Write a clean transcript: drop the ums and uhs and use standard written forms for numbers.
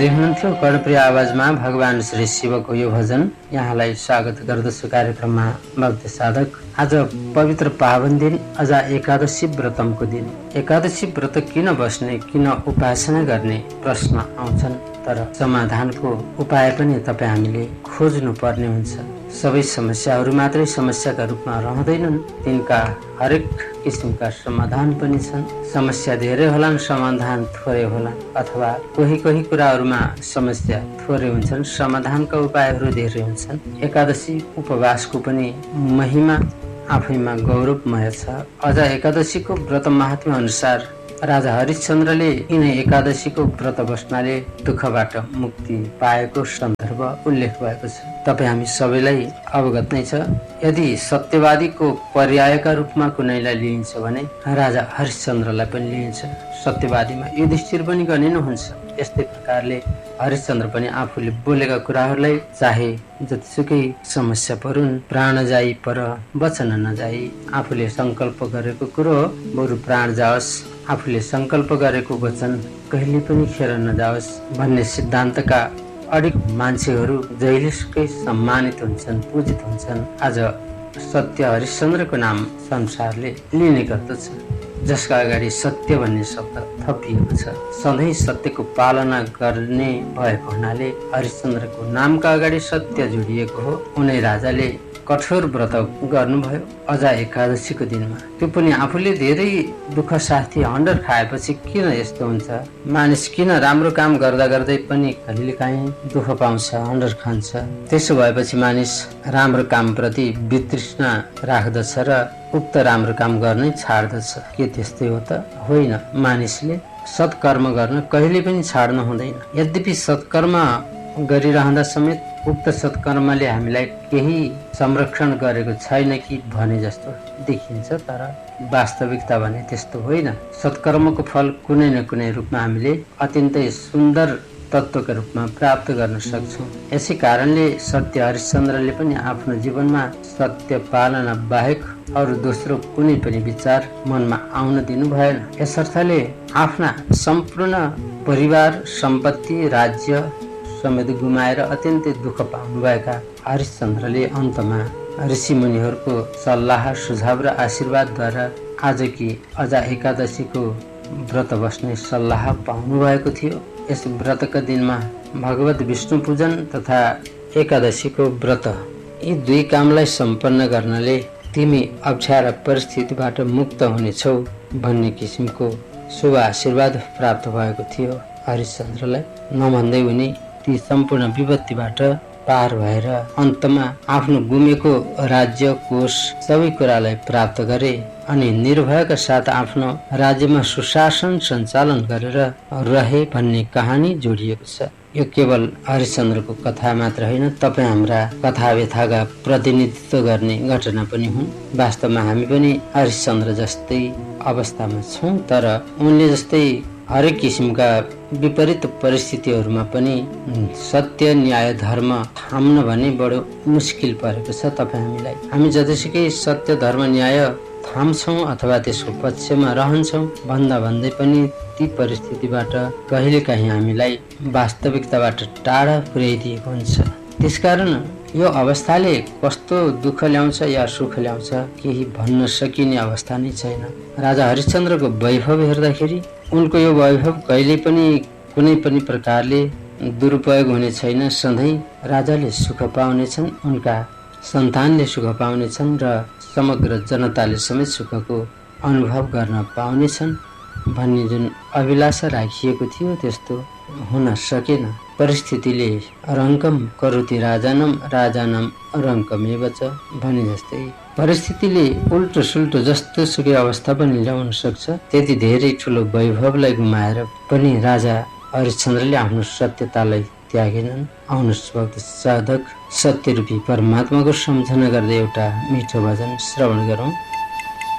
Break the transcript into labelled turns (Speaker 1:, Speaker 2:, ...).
Speaker 1: गाउँदै हुनुहुन्थ्यो। कर्णप्रिय आवाजमा भगवान श्री शिवको यो भजन यहाँलाई स्वागत गर्दछु कार्यक्रममा। भक्त साधक, आज पवित्र पावन दिन, अझ एकादशी व्रतमको दिन। एकादशी व्रत किन बस्ने, किन उपासना गर्ने प्रश्न आउँछन्, तर समाधानको उपाय पनि तपाईँ हामीले खोज्नु पर्ने हुन्छ। सबै समस्याहरू मात्रै समस्याका रूपमा रहँदैनन्, तिनका हरेक किसिमका समाधान पनि छन्। समस्या धेरै होलान्, समाधान थोरै होलान्, अथवा कोही कोही कुराहरूमा समस्या थोरै हुन्छन्, समाधानका उपायहरू धेरै हुन्छन्। एकादशी उपवासको पनि महिमा आफैमा गौरवमय छ। अझ एकादशीको व्रत महात्म्य अनुसार राजा हरिश्चन्द्रले यिनै एकादशीको व्रत बस्नाले दुःखबाट मुक्ति पाएको सन्दर्भ उल्लेख भएको छ। तपाईँ हामी सबैलाई अवगत नै छ। यदि सत्यवादीको पर्यायका रूपमा कुनैलाई लिइन्छ भने राजा हरिश्चन्द्रलाई पनि लिइन्छ। सत्यवादीमा युधिष्ठिर पनि गनिनु हुन्छ। यस्तै प्रकारले हरिश्चन्द्र पनि आफूले बोलेका कुराहरूलाई चाहे जतिसुकै समस्या परुन्, प्राण जाई पर वचन नजाई, आफूले सङ्कल्प गरेको कुरो बरु प्राण जाओस्, आफूले सङ्कल्प गरेको वचन कहिले पनि खेर नजाओस् भन्ने सिद्धान्तका अडिग मान्छेहरू जहिलेसुकै सम्मानित हुन्छन्, पूजित हुन्छन्। आज सत्य हरिश्चन्द्रको नाम संसारले लिने गर्दछ, जसका अगाडि सत्य भन्ने शब्द थपिएको छ। सधैँ सत्यको पालना गर्ने भएको हुनाले हरिश्चन्द्रको नामका अगाडि सत्य जोडिएको हो। उनै राजाले कठोर व्रत गर्नुभयो अझ एकादशीको दिनमा। त्यो पनि आफूले धेरै दुःख साथी हन्डर खाएपछि। किन यस्तो हुन्छ? मानिस किन राम्रो काम गर्दा गर्दै पनि कहिलेकाहीँ दुःख पाउँछ, हन्डर खान्छ? त्यसो भएपछि मानिस राम्रो कामप्रति वितृष्णा राख्दछ र उक्त राम्रो काम गर्नै छाड्दछ। के त्यस्तै हो त? होइन, मानिसले सत्कर्म गर्न कहिले पनि छाड्नु हुँदैन। यद्यपि सत्कर्म गरिरहँदा समेत उक्त सत्कर्मले हामीलाई केही संरक्षण गरेको छैन कि भने जस्तो देखिन्छ, तर वास्तविकता भने त्यस्तो होइन। सत्कर्मको फल कुनै न कुनै रूपमा हामीले अत्यन्तै सुन्दर तत्त्वका रूपमा प्राप्त गर्न सक्छौँ। यसै कारणले सत्य हरिश्चन्द्रले पनि आफ्नो जीवनमा सत्य पालना बाहेक अरू दोस्रो कुनै पनि विचार मनमा आउन दिनु भएन। यसर्थले आफ्ना सम्पूर्ण परिवार, सम्पत्ति, राज्य समेत गुमाएर अत्यन्तै दुःख पाउनुभएका हरिश्चन्द्रले अन्तमा ऋषिमुनिहरूको सल्लाह, सुझाव र आशीर्वादद्वारा आजकी अझ एकादशीको व्रत बस्ने सल्लाह पाउनुभएको थियो। यस व्रतका दिनमा भगवत विष्णु पूजन तथा एकादशीको व्रत, यी दुई कामलाई सम्पन्न गर्नाले तिमी अप्ठ्यारा परिस्थितिबाट मुक्त हुनेछौ भन्ने किसिमको शुभ आशीर्वाद प्राप्त भएको थियो। हरिश्चन्द्रलाई नभन्दै उनी ती सम्पूर्ण विपत्तिबाट पार भएर अन्तमा आफ्नो गुमेको राज्य, कोष सबै कुरालाई प्राप्त गरे अनि निर्भयका साथ आफ्नो राज्यमा सुशासन सञ्चालन गरेर रहे भन्ने कहानी जोडिएको छ। यो केवल हरिश्चन्द्रको कथा मात्र होइन, तपाईँ हाम्रा कथा व्यथाका प्रतिनिधित्व गर्ने घटना पनि हुन्। वास्तवमा हामी पनि हरिश्चन्द्र जस्तै अवस्थामा छौँ, तर उनले जस्तै हरेक किसिमका विपरीत परिस्थितिहरूमा पनि सत्य, न्याय, धर्म थाम्न भने बडो मुस्किल परेको छ तपाईँ हामीलाई। हामी जतिसुकै सत्य, धर्म, न्याय थाम्छौँ अथवा त्यसको पक्षमा रहन्छौँ भन्दा भन्दै पनि ती परिस्थितिबाट कहिलेकाहीँ हामीलाई वास्तविकताबाट टाढा पुर्याइदिएको हुन्छ। त्यसकारण यो अवस्थाले कस्तो दुःख ल्याउँछ या सुख ल्याउँछ केही भन्न सकिने अवस्था नै छैन। राजा हरिश्चन्द्रको वैभव हेर्दाखेरि उनको यो वैभव कहिले पनि कुनै पनि प्रकारले दुरुपयोग हुने छैन। सधैँ राजाले सुख पाउनेछन्, उनका सन्तानले सुख पाउनेछन् र समग्र जनताले समेत सुखको अनुभव गर्न पाउनेछन् भन्ने जुन अभिलाषा राखिएको थियो त्यस्तो हुन सकेन। परिस्थितिले रङ्कम करोति राजानम, राजानम रङ्कमेव च भने जस्तै परिस्थितिले उल्टो सुल्टो जस्तो सुकै अवस्था पनि ल्याउन सक्छ। त्यति धेरै ठुलो वैभवलाई गुमाएर पनि राजा हरिश्चन्द्रले आफ्नो सत्यतालाई त्यागेनन्। आउनुहोस् भक्त साधक, सत्यरूपी परमात्माको सम्झना गर्दै एउटा मिठो भजन श्रवण गरौँ।